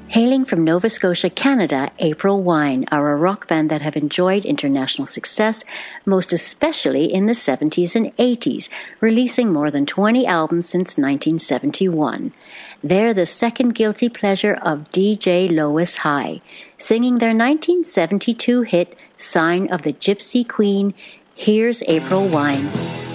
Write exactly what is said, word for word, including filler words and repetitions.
Hailing from Nova Scotia, Canada, April Wine are a rock band that have enjoyed international success, most especially in the seventies and eighties, releasing more than twenty albums since nineteen seventy-one. They're the second guilty pleasure of D J Lois High, singing their nineteen seventy-two hit, Sign of the Gypsy Queen. Here's April Wine.